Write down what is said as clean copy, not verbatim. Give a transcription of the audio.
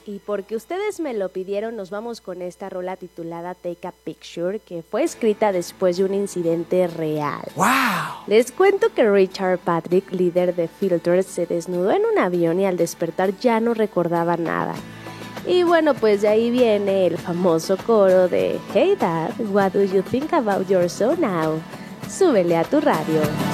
Y porque ustedes me lo pidieron, nos vamos con esta rola titulada Take a Picture, que fue escrita después de un incidente real. ¡Wow! Les cuento que Richard Patrick, líder de Filters, se desnudó en un avión y al despertar ya no recordaba nada. Y bueno, pues de ahí viene el famoso coro de Hey Dad, what do you think about your son now? Súbele a tu radio.